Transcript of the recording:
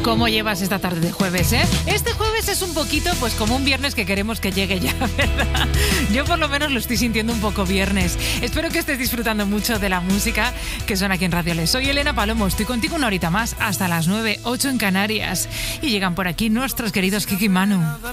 ¿Cómo llevas esta tarde de jueves, Este jueves es un poquito pues como un viernes que queremos que llegue ya, ¿verdad? Yo por lo menos lo estoy sintiendo un poco viernes. Espero que estés disfrutando mucho de la música que suena aquí en Radio Les. Soy Elena Palomo, estoy contigo una horita más hasta las 9, 8 en Canarias. Y llegan por aquí nuestros queridos Kiki y Manu.